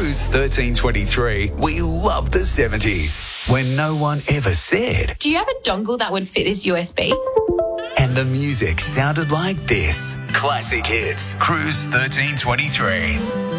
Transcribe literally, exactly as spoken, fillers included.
Cruise thirteen twenty-three, we love the seventies, when no one ever said. Do you have a dongle that would fit this U S B? And the music sounded like this. Classic hits, Cruise thirteen twenty-three.